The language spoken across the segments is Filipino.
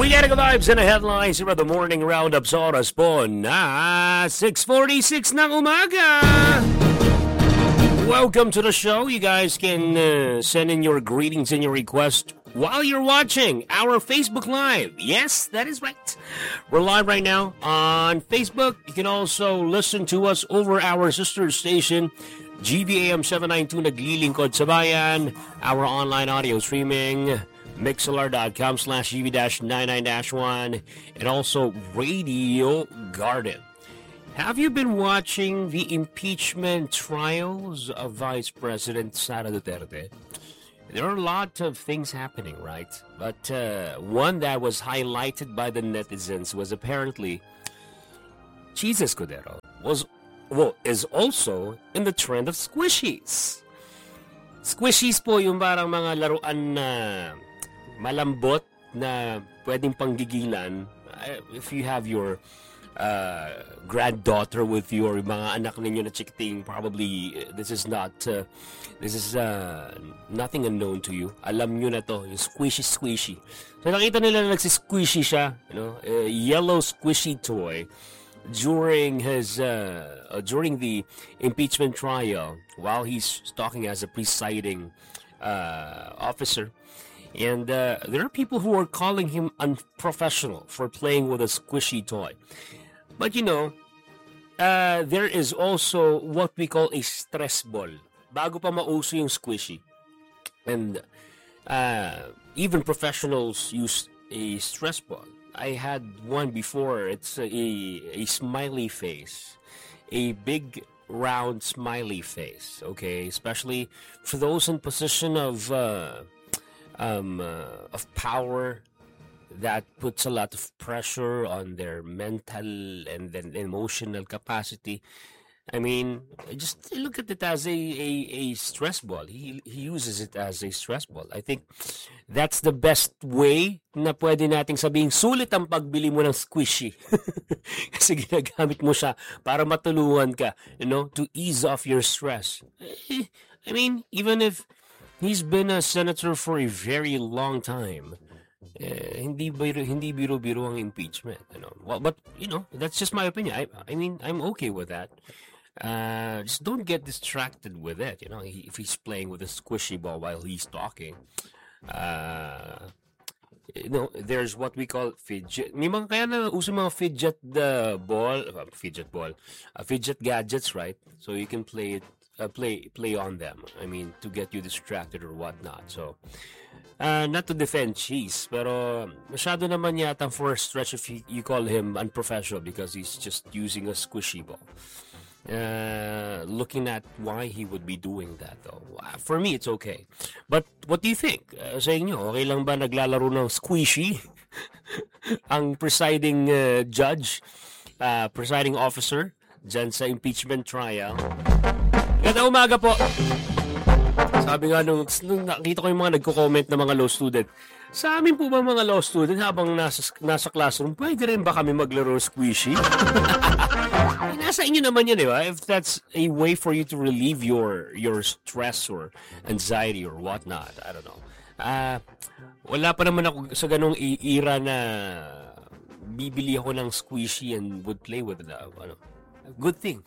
Yan ang vibes and the headlines for the morning roundup sa oras po na 6:46 ng umaga. Welcome to the show. You guys can send in your greetings and your requests while you're watching our Facebook Live. Yes, that is right. We're live right now on Facebook. You can also listen to us over our sister station, GVAM 792 Naglilingkod sa Bayan. Our online audio streaming, mixlr.com/gv-99-1, and also Radio Garden. Have you been watching the impeachment trials of Vice President Sara Duterte? There are a lot of things happening, right? But one that was highlighted by the netizens was apparently Cheese Escudero is also in the trend of squishies. Squishies po yung parang mga laruan na malambot na pwedeng panggigilan. If you have your granddaughter with you or mga anak ninyo na chikiting, probably this is nothing unknown to you. Alam nyo na to, yung squishy. So nakita nila na nagsisquishy siya, a yellow squishy toy during the impeachment trial while he's talking as a presiding officer. And there are people who are calling him unprofessional for playing with a squishy toy. But there is also what we call a stress ball. Bago pa mauso yung squishy. And even professionals use a stress ball. I had one before. It's a smiley face. A big round smiley face. Okay, especially for those in position of power that puts a lot of pressure on their mental and then emotional capacity. I mean, just look at it as a stress ball. He uses it as a stress ball. I think that's the best way na pwede nating sabihin sulit ang pagbili mo ng squishy. Kasi ginagamit mo siya para matulungan ka, to ease off your stress. I mean, even if he's been a senator for a very long time, hindi biro-biro ang impeachment. Well, but that's just my opinion. I mean, I'm okay with that. Just don't get distracted with it. If he's playing with a squishy ball while he's talking. There's what we call fidget. May mga kaya na uso mga fidget gadgets, right? So you can play on them. I mean, to get you distracted or whatnot. So, not to defend Cheese, pero masyado naman yata for a stretch if you call him unprofessional because he's just using a squishy ball. Looking at why he would be doing that, though, for me, it's okay. But what do you think? Sa inyo, okay lang ba naglalaro ng squishy ang presiding judge, presiding officer dyan sa impeachment trial? Ganda umaga po. Sabi nga nung nakita ko yung mga nagko-comment na mga law student, sa amin po ba mga law student habang nasa classroom, pwede rin ba kami maglaro squishy? Nasa inyo naman yun, di ba? If that's a way for you to relieve your stress or anxiety or whatnot, I don't know. Wala pa naman ako sa ganong era na bibili ako ng squishy and would play with it. Good thing.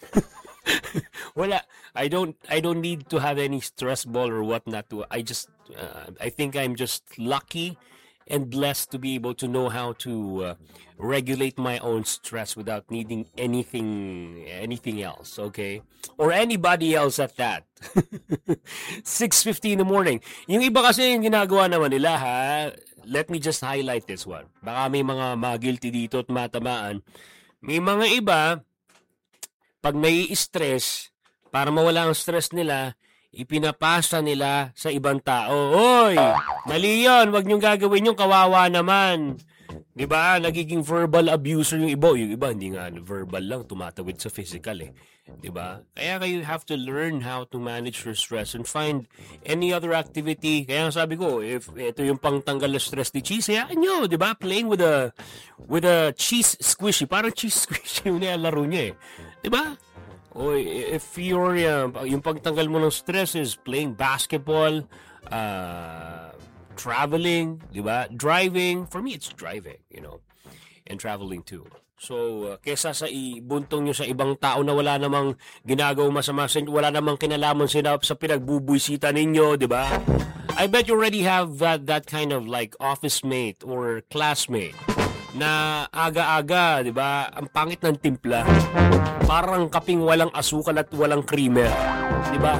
Wala. I don't need to have any stress ball or whatnot. I think I'm just lucky and blessed to be able to know how to regulate my own stress without needing anything else, okay? Or anybody else at that. 6:50 in the morning. Yung iba kasi yung ginagawa naman nila, ha? Let me just highlight this one. Baka may mga guilty dito at matamaan. May mga iba, pag nai-stress, para mawala ang stress nila, ipinapasa nila sa ibang tao. Oy, mali yun. Huwag niyong gagawin yung kawawa naman. Diba? Nagiging verbal abuser yung iba. Yung iba, hindi nga verbal lang, tumatawid sa physical eh. Diba? Kaya kayo have to learn how to manage your stress and find any other activity. Kaya sabi ko, if ito yung pangtanggal na stress ni Cheese, hayaan nyo, diba? Playing with a cheese squishy. Parang cheese squishy yung nilalaro niya eh. Diba? O if you're, yung pagtanggal mo ng stress is playing basketball, traveling, di ba? Driving, for me, it's driving, and traveling too. So, kesa sa ibuntong nyo sa ibang tao na wala namang ginagawang masama sa inyo, wala namang kinalaman sa pinagbubuisita ninyo, di ba? I bet you already have that kind of like office mate or classmate na aga-aga, di ba? Ang pangit ng timpla. Parang kaping walang asukal at walang creamer, di ba?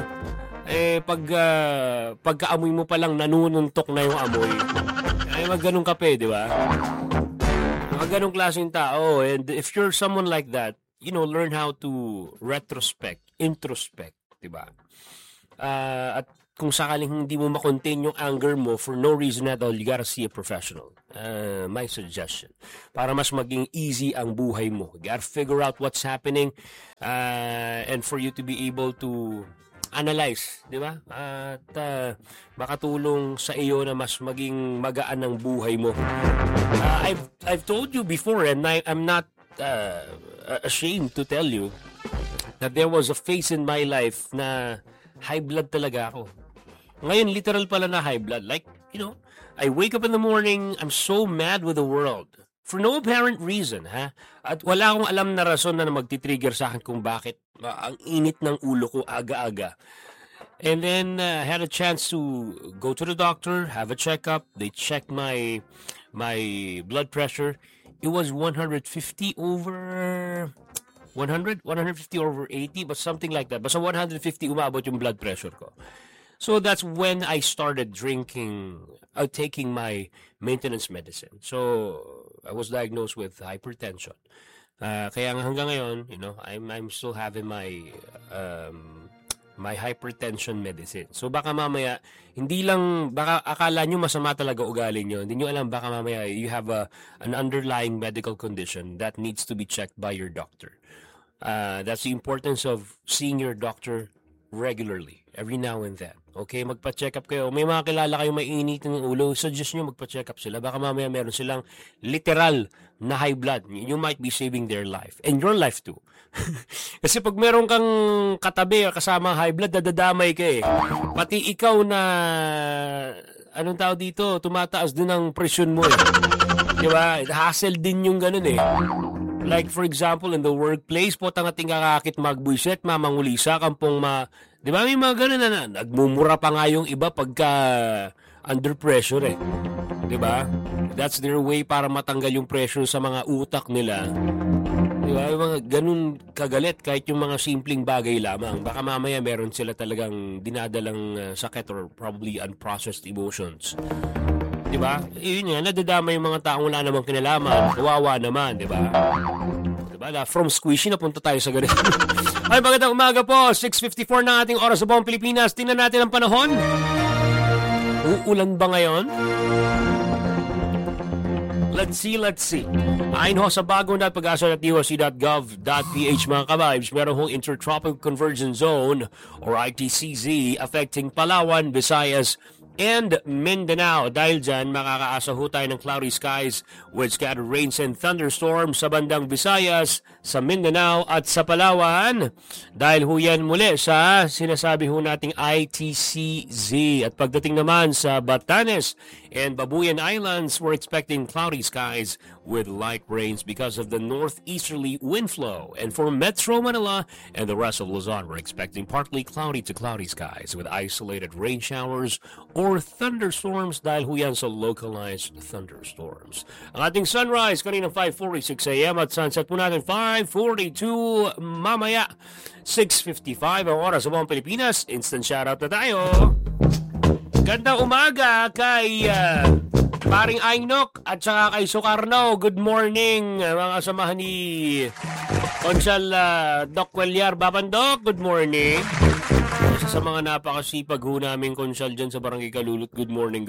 Pagkaamoy mo pa lang nanununtok na yung amoy. Ay, ganung kape, di ba? Ganong klaseng tao. And if you're someone like that, learn how to retrospect, introspect, di ba? At kung sakaling hindi mo makontain yung anger mo for no reason at all, you gotta see a professional. My suggestion. Para mas maging easy ang buhay mo. You gotta figure out what's happening and for you to be able to analyze, di ba? At makatulong sa iyo na mas maging magaan ang buhay mo. I've told you before, and I'm not ashamed to tell you that there was a phase in my life na high blood talaga ako. Ngayon, literal pala na high blood. Like, I wake up in the morning, I'm so mad with the world. For no apparent reason, ha? At wala akong alam na rason na magti-trigger sa akin kung bakit ang init ng ulo ko aga-aga. And then, I had a chance to go to the doctor, have a checkup. They checked my blood pressure. It was 150 over 100, 150 over 80, but something like that. Basta 150 umabot yung blood pressure ko. So that's when I started taking my maintenance medicine. So I was diagnosed with hypertension. Kaya hanggang ngayon, I'm still having my hypertension medicine. So baka mamaya, baka akala nyo masama talaga ugali nyo. Hindi nyo alam, baka mamaya you have an underlying medical condition that needs to be checked by your doctor. That's the importance of seeing your doctor regularly, every now and then. Okay, magpa-check up kayo. May mga kilala kayo mainit ng ulo, suggest nyo magpa-check up sila. Baka mamaya meron silang literal na high blood. You might be saving their life. And your life too. Kasi pag meron kang katabi o kasama high blood, dadadamay ka eh. Pati ikaw na, anong tao dito, tumataas din ang presyon mo eh. Diba? Hassle din yung ganun eh. Like for example, in the workplace, potang ating kakakit magbuiset, mamangulisa, kampong di ba may mga ganun na nagmumura pa nga yung iba pagka under pressure eh. Di ba? That's their way para matanggal yung pressure sa mga utak nila. Di ba? Yung mga ganun kagalit kahit yung mga simpleng bagay lamang. Baka mamaya meron sila talagang dinadalang sakit or probably unprocessed emotions. Di ba? Yun nga, nadadama yung mga taong wala namang kinalaman. Kawawa naman, di ba? Diba? From squishy, napunta tayo sa ganito. Ay, magandang umaga po. 6:54 na ating oras sa buong Pilipinas. Tingnan natin ang panahon. Uulan ba ngayon? Let's see. Ayon ho sa bagong pag-asa at USC.gov.ph mga kabibes, meron hong Intertropical Convergence Zone or ITCZ affecting Palawan, Visayas, and Mindanao. Dahil dyan, makakaasa ho tayo ng cloudy skies with scattered rains and thunderstorms sa bandang Visayas, sa Mindanao at sa Palawan. Dahil ho yan muli sa sinasabi ho nating ITCZ. At pagdating naman sa Batanes and Babuyan Islands, we're expecting cloudy skies with light rains because of the northeasterly wind flow. And for Metro Manila and the rest of Luzon, we're expecting partly cloudy to cloudy skies with isolated rain showers or thunderstorms dahil ho yan sa localized thunderstorms. Ang ating sunrise kanina 5:46 a.m. at sunset po natin 5:42 mamaya 6:55 ang oras sa buong Pilipinas. Instant shoutout na tayo. Gandang umaga kay Paring Ainok at saka kay Sukarno. Good morning mga samahan ni Consul Doc Cuellar Babandok. Good morning. Isa sa mga napakasipag ho namin Consul dyan sa Barangay Kalulot. Good morning.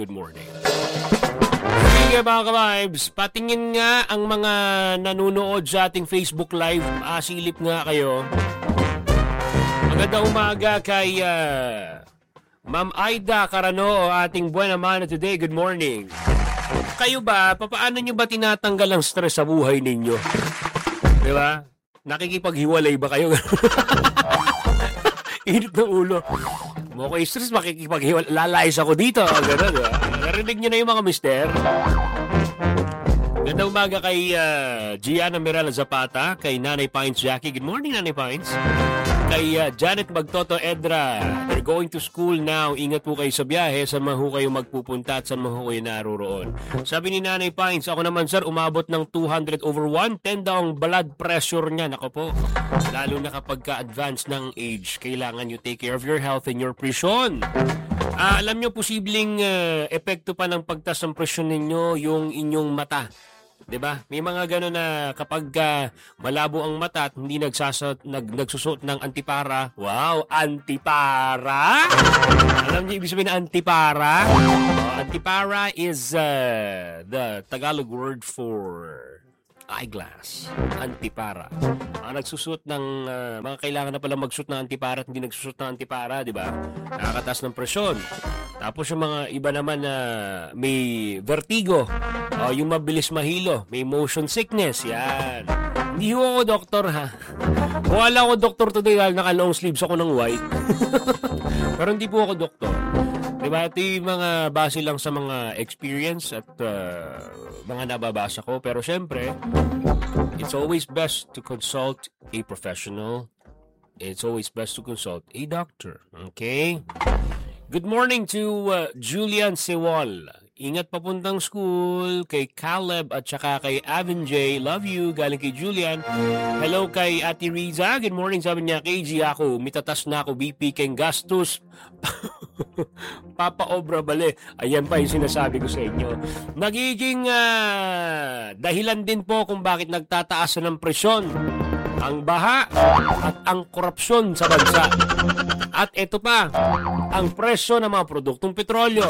Sige mga ka-vibes, patingin nga ang mga nanonood sa ating Facebook Live. Silip nga kayo. Magandang umaga kay Ma'am Aida Carano, ating buwan naman today. Good morning. Kayo ba, paano nyo ba tinatanggal ang stress sa buhay ninyo? Di ba? Nakikipaghiwalay ba kayo? Init ng ulo. mo ko stress, lalais ako dito. Ganun, diba? Narinig nyo na yung mga mister. Gandang umaga kay Gianna Mirela Zapata, kay Nanay Pines Jackie. Good morning, Nanay Pines. Kay Janet Magtoto Edra, they're going to school now. Ingat po kayo sa biyahe. Saan man ho kayo magpupunta at saan man ho kayo naruroon. Sabi ni Nanay Pines, ako naman sir, umabot ng 200/110 daw ang blood pressure niya. Nako po, lalo na kapag ka-advance ng age, kailangan you take care of your health and your presyon. Alam nyo, posibleng epekto pa ng pagtaas ng presyon ninyo yung inyong mata. 'Di ba? May mga gano'n na kapag malabo ang mata at hindi nagsusot ng antipara. Wow, antipara? Alam niyo ibig sabihin ng antipara? Antipara is the Tagalog word for eyeglass. Antipara. Nagsusot ng mga kailangan na pala magsuot ng antipara at hindi nagsusot ng antipara, 'di ba? Nakakataas ng presyon. Tapos yung mga iba naman na may vertigo, yung mabilis mahilo, may motion sickness, yan. Hindi ho ako doktor, ha? Wala ako doktor today dahil naka-long sleeves ako ng white. Pero hindi po ako doktor. Diba? Ito yung mga base lang sa mga experience at mga nababasa ko. Pero syempre, it's always best to consult a professional. It's always best to consult a doctor. Okay? Good morning to Julian Sewal. Ingat papuntang school. Kay Caleb at saka kay Avin J. Love you. Galing kay Julian. Hello kay Ate Riza. Good morning. Sabi niya, KG ako. Mitatas na ako. BP keng gastos. Papa Obra bale. Ayan pa yung sinasabi ko sa inyo. Nagiging dahilan din po kung bakit nagtataas ng presyon ang baha at ang korupsyon sa bansa. At ito pa, ang presyo ng mga produktong petrolyo.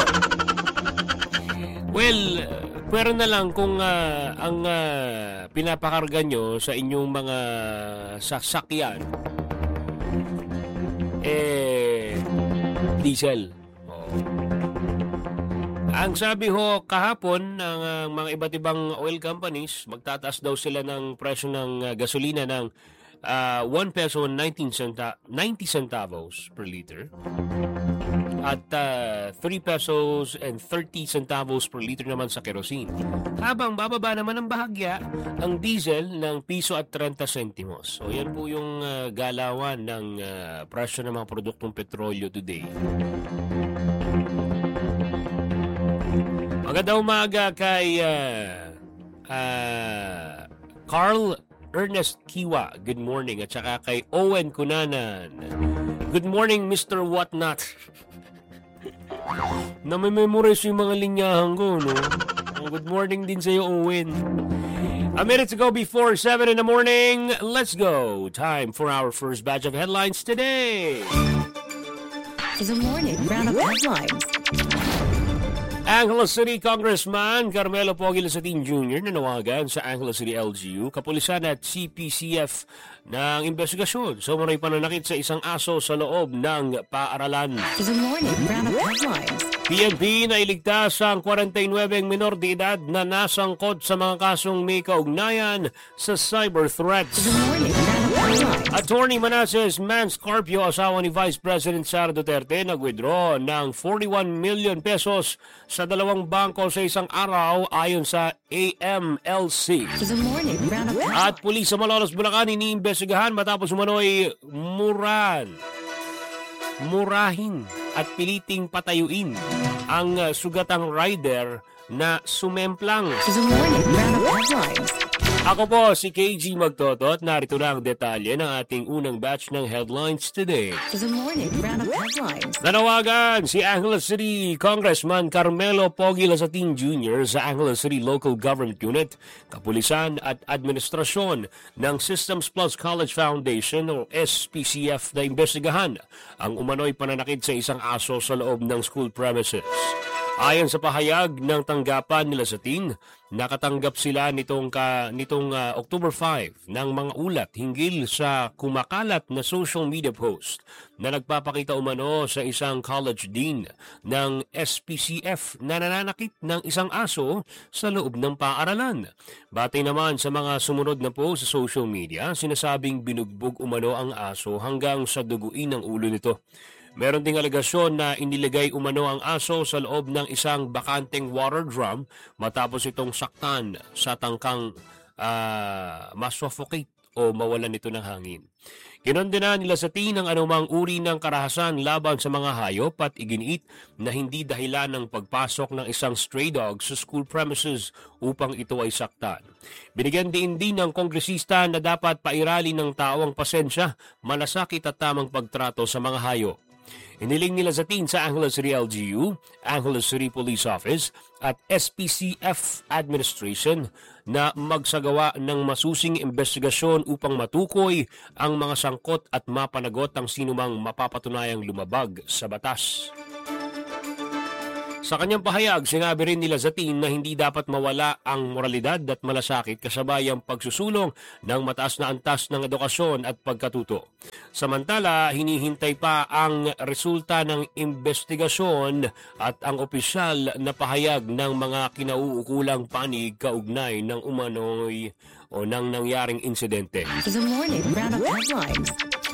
Well, pwera na lang kung ang pinapakarga nyo sa inyong mga sasakyan diesel. Ang sabi ho kahapon ng mga iba't ibang oil companies, magtataas daw sila ng presyo ng gasolina ng 1 peso and 90 centavos per liter. At 3 pesos and 30 centavos per liter naman sa kerosene. Habang bababa naman ng bahagya ang diesel ng piso at 30 sentimos. So yan po yung galawan ng presyo ng mga produktong petrolyo today. Magandang umaga kay Carl Ernest Kiwa. Good morning. At saka kay Owen Kunanan. Good morning, Mr. Whatnot. Namememorize yung mga linyahan ko, no? Good morning din sa'yo, Owen. A minute to go before 7 in the morning. Let's go. Time for our first batch of headlines today. The morning round of headlines. Angeles City Congressman Carmelo Pogi Lasatin Jr. nanawagan sa Angeles City LGU, kapulisan at CPCF ng investigasyon sa umano'y pananakit sa isang aso sa loob ng paaralan. The morning round of headlines. PNP na iligtas ang 49 minor de edad na nasangkot sa mga kasong may kaugnayan sa cyber threats. The morning round of headlines. Attorney Manasseh Manscarpio, asawa ni Vice President Sara Duterte, nag-withdraw ng 41 million pesos sa dalawang bangko sa isang araw ayon sa AMLC. The morning round of headlines. At pulis sa Malolos, Bulacan iniimbestigahan matapos umano'y murahin at piliting patayuin ang sugatang rider na sumemplang. The morning round of headlines. Ako po si KG Magtoto at narito na ang detalye ng ating unang batch ng headlines today. The morning round of headlines. Nanawagan si Angeles City Congressman Carmelo Pogi Lasatin Jr. sa Angeles City Local Government Unit, kapulisan at administrasyon ng Systems Plus College Foundation o SPCF na imbestigahan ang umano'y pananakit sa isang aso sa loob ng school premises. Ayon sa pahayag ng tanggapan nila sa TIN, nakatanggap sila nitong October 5 ng mga ulat hinggil sa kumakalat na social media post na nagpapakita umano sa isang college dean ng SPCF na nananakit ng isang aso sa loob ng paaralan. Batay naman sa mga sumunod na post sa social media, sinasabing binugbog umano ang aso hanggang sa duguin ang ulo nito. Meron ding alegasyon na inilagay umano ang aso sa loob ng isang bakanteng water drum matapos itong saktan sa tangkang masuffocate o mawalan ito ng hangin. Kinondena nila sa ang anumang uri ng karahasan laban sa mga hayop at iginiit na hindi dahilan ng pagpasok ng isang stray dog sa school premises upang ito ay saktan. Binigyan din ng kongresista na dapat pairali ng tao ang pasensya, malasakit at tamang pagtrato sa mga hayop. Iniling nila sa Angeles City LGU, Angeles City Police Office at SPCF Administration na magsagawa ng masusing investigasyon upang matukoy ang mga sangkot at mapanagot ang sinumang mapapatunayang lumabag sa batas. Sa kanyang pahayag, sinabi rin nila na hindi dapat mawala ang moralidad at malasakit kasabay ang pagsusulong ng mataas na antas ng edukasyon at pagkatuto. Samantala, hinihintay pa ang resulta ng investigasyon at ang opisyal na pahayag ng mga kinauukulang panig kaugnay ng umano'y o ng nangyaring insidente. The morning roundup headlines.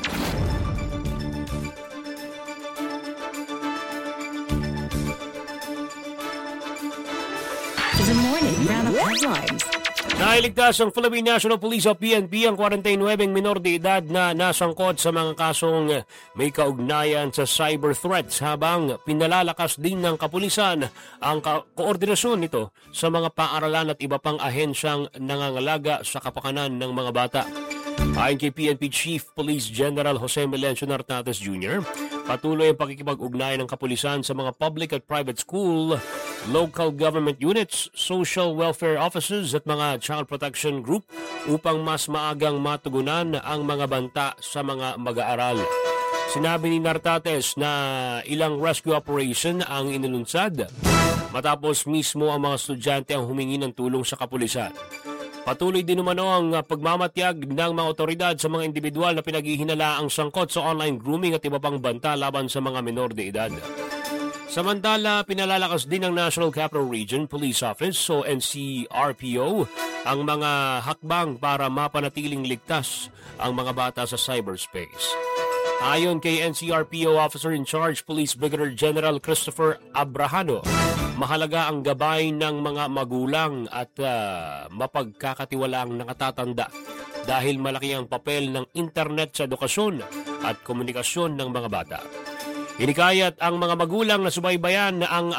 The morning roundup headlines. Nailigtas ang Philippine National Police o PNP ang 49 minor de edad na nasangkot sa mga kasong may kaugnayan sa cyber threats habang pinalalakas din ng kapulisan ang koordinasyon nito sa mga paaralan at iba pang ahensyang nangangalaga sa kapakanan ng mga bata. Ayon kay PNP Chief Police General Jose Melencio Nartates Jr., patuloy ang pakikipag-ugnayan ng kapulisan sa mga public at private school, local government units, social welfare offices at mga child protection group upang mas maagang matugunan ang mga banta sa mga mag-aaral. Sinabi ni Nartates na ilang rescue operation ang inilunsad matapos mismo ang mga estudyante ang humingi ng tulong sa kapulisan. Patuloy din umano ang pagmamatyag ng mga otoridad sa mga individual na pinaghihinalaang sangkot sa online grooming at iba pang banta laban sa mga menor de edad. Samantala, pinalalakas din ng National Capital Region Police Office o NCRPO ang mga hakbang para mapanatiling ligtas ang mga bata sa cyberspace. Ayon kay NCRPO Officer in Charge Police Brigadier General Christopher Abrahano, mahalaga ang gabay ng mga magulang at mapagkakatiwalaang nakatatanda dahil malaki ang papel ng internet sa edukasyon at komunikasyon ng mga bata. Hinikayat ang mga magulang na subaybayan ang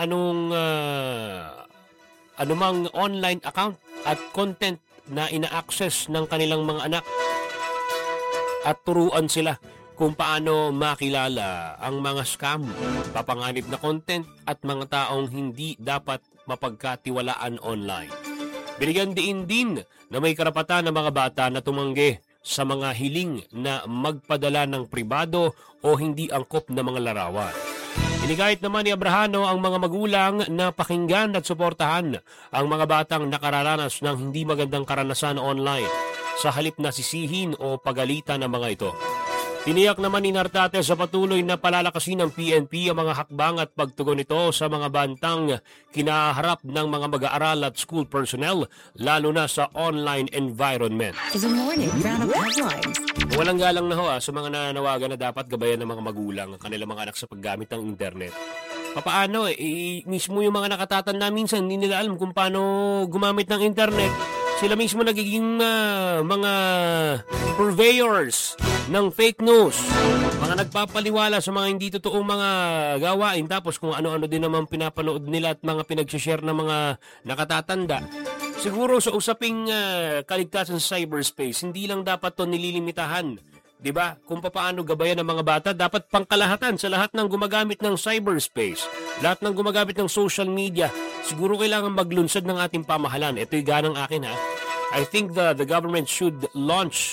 anumang online account at content na ina-access ng kanilang mga anak at turuan sila kung paano makilala ang mga scam, papanganib na content at mga taong hindi dapat mapagkatiwalaan online. Binigyan din na may karapatan ng mga bata na tumanggi sa mga hiling na magpadala ng pribado o hindi angkop na mga larawan. Inikahit naman ni Abrahano ang mga magulang na pakinggan at suportahan ang mga batang nakararanas ng hindi magandang karanasan online sa halip na sisihin o pagalitan ng mga ito. Tiniyak naman ni Nartates sa patuloy na palalakasin ng PNP ang mga hakbang at pagtugon nito sa mga bantang kinaharap ng mga mag-aaral at school personnel, lalo na sa online environment. The morning roundup headlines. Walang galang na ho sa mga nananawagan na dapat gabayan ng mga magulang ang kanilang mga anak sa paggamit ng internet. Papaano mismo yung mga nakatatanda minsan hindi nila alam kung paano gumamit ng internet. Sila mismo nagiging mga purveyors ng fake news. Mga nagpapaliwala sa mga hindi totoong mga gawain tapos kung ano-ano din naman pinapanood nila at mga pinag-share ng mga nakatatanda. Siguro sa usaping kaligtasan sa cyberspace, hindi lang dapat to nililimitahan. 'Di ba? Kung paano gabayan ng mga bata, dapat pangkalahatan sa lahat ng gumagamit ng cyberspace. Lahat ng gumagamit ng social media. Siguro kailangan maglunsad ng ating pamahalaan. Ito'y ganang akin ha. I think the government should launch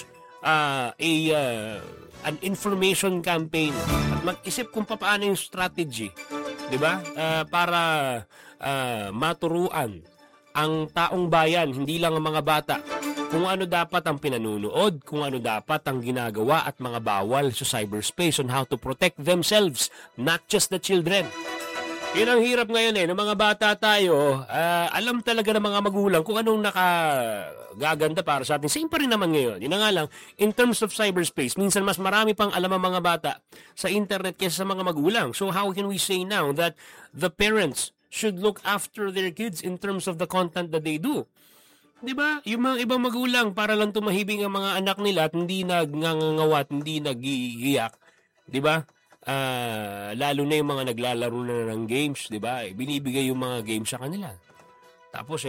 an information campaign at mag-isip kung paano yung strategy, 'di ba? Para maturuan ang taong bayan, hindi lang ang mga bata, kung ano dapat ang pinanunood, kung ano dapat ang ginagawa at mga bawal sa cyberspace on how to protect themselves, not just the children. Yun ang hirap ngayon ng mga bata tayo, alam talaga ng mga magulang kung anong nakagaganda para sa atin. Same pa rin naman ngayon. Yun na nga lang, in terms of cyberspace, minsan mas marami pang alam ang mga bata sa internet kaysa sa mga magulang. So how can we say now that the parents should look after their kids in terms of the content that they do? 'Di ba? Yung mga ibang magulang para lang tumahibing ang mga anak nila at hindi nagngangawat, hindi nagiiyak, 'di ba? Lalo na yung mga naglalaro na ng games, 'di ba? Binibigay yung mga games sa kanila. Tapos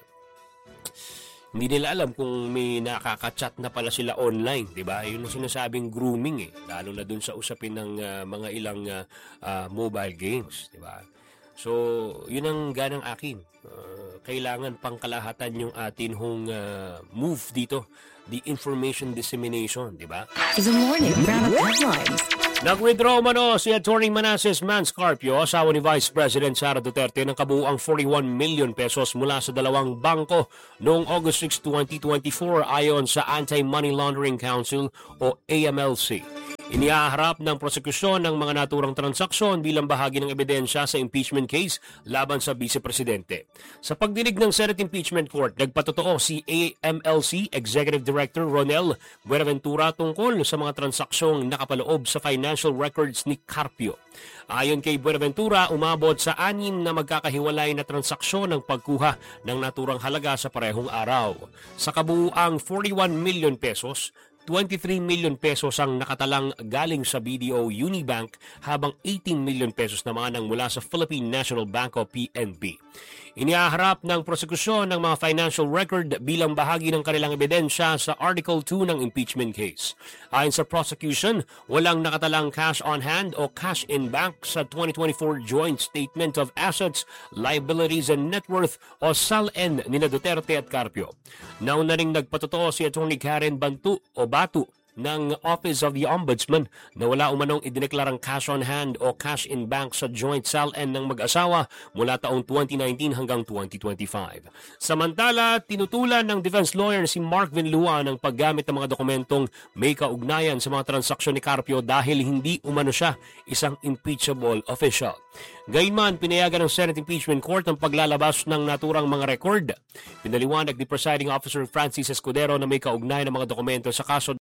hindi nila alam kung may nakaka-chat na pala sila online, 'di ba? Yun ang sinasabing grooming lalo na dun sa usapin ng mga ilang mobile games, 'di ba? So, yun ang ganang akin. Kailangan pangkalahatan yung atin hong move dito, the information dissemination, 'di ba? The morning roundup headlines. Nag-withdraw si Atty. Manasseh Manscarpio, asawa ni Vice President Sara Duterte, ng kabuuang 41 million pesos mula sa dalawang bangko noong August 6, 2024 ayon sa Anti-Money Laundering Council o AMLC. Inihaharap ng prosekusyon ng mga naturang transaksyon bilang bahagi ng ebidensya sa impeachment case laban sa Vice Presidente. Sa pagdinig ng Senate Impeachment Court, nagpatotoo si AMLC Executive Director Ronel Buenaventura tungkol sa mga transaksyong nakapaloob sa financial records ni Carpio. Ayon kay Buenaventura, umabot sa 6 na magkakahiwalay na transaksyon ng pagkuha ng naturang halaga sa parehong araw. Sa kabuuang 41 million pesos, 23 million pesos ang nakatalang galing sa BDO Unibank habang 18 million pesos naman ang mula sa Philippine National Bank o PNB. Inihaharap ng prosekusyon ng mga financial record bilang bahagi ng kanilang ebidensya sa Article 2 ng impeachment case. Ayon sa prosecution, walang nakatalang cash on hand o cash in bank sa 2024 Joint Statement of Assets, Liabilities and Net Worth o SALN ni Duterte at Carpio. Nauna ring nagpatotoo si Atty. Karen Batu ng Office of the Ombudsman na wala umanong idineklarang cash on hand o cash in bank sa joint SALN ng mag-asawa mula taong 2019 hanggang 2025. Samantala, tinutulan ng defense lawyer si Mark Vinlua ng paggamit ng mga dokumentong may kaugnayan sa mga transaksyon ni Carpio dahil hindi umano siya isang impeachable official. Gayunman, pinayagan ng Senate Impeachment Court ang paglalabas ng naturang mga record. Pinaliwanag ni Presiding Officer Francis Escudero na may kaugnay ng mga dokumento sa kaso